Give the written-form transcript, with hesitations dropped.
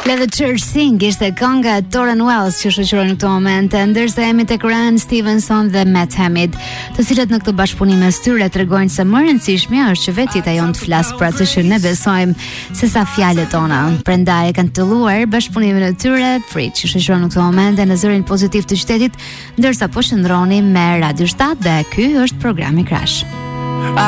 Let the Church Sing ishte kënga e Tauren Wells që shoqëron në këtë moment, ndërsa jemi tek Ryan Stevenson dhe Matt Hamid, të cilët në këtë bashkëpunim mes tyre tregojnë se më rëndësishmja është që vetë jeta jonë të flas për atë që ne besojmë sesa fjalët tona. Prandaj kanë filluar bashkëpunimin e tyre, Preach, që shoqëron në këtë moment në zërin pozitiv të qytetit, ndërsa po shndroni me Radio 7 dhe ky është programi Crash.